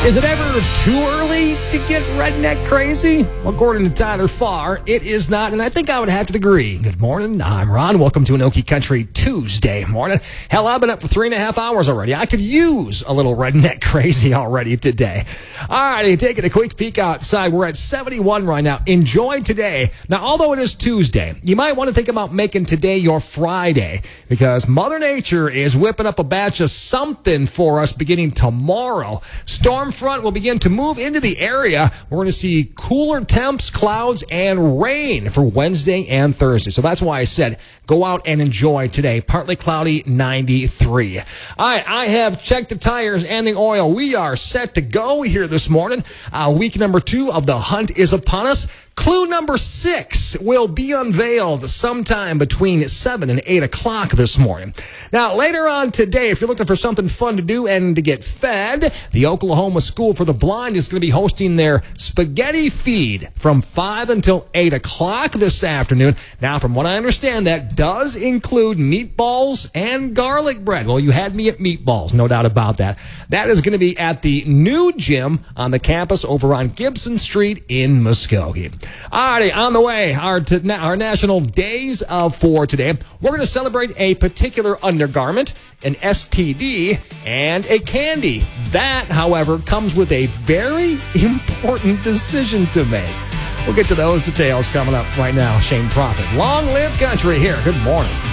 Is it ever too early to get redneck crazy? Well, according to Tyler Farr, it is not, and I think I would have to agree. Good morning, I'm Ron. Welcome to an Okie Country Tuesday morning. Hell, I've been up for 3.5 hours already. I could use a little redneck crazy already today. All righty, taking a quick peek outside. We're at 71 right now. Enjoy today. Now, although it is Tuesday, you might want to think about making today your Friday, because Mother Nature is whipping up a batch of something for us beginning tomorrow. Storm front will begin to move into the area. We're going to see cooler temps, clouds, and rain for Wednesday and Thursday. So that's why I said go out and enjoy today. Partly cloudy, 93. All right, I have checked the tires and the oil. We are set to go here this morning. Week number 2 of the hunt is upon us. Clue number 6 will be unveiled sometime between 7 and 8 o'clock this morning. Now, later on today, if you're looking for something fun to do and to get fed, the Oklahoma School for the Blind is going to be hosting their spaghetti feed from 5 until 8 o'clock this afternoon. Now, from what I understand, that does include meatballs and garlic bread. Well, you had me at meatballs, no doubt about that. That is going to be at the new gym on the campus over on Gibson Street in Muskogee. Alrighty, on the way, our national days of for today. We're going to celebrate a particular undergarment, an STD, and a candy. That, however, comes with a very important decision to make. We'll get to those details coming up right now. Shane Prophet. Long live country here. Good morning.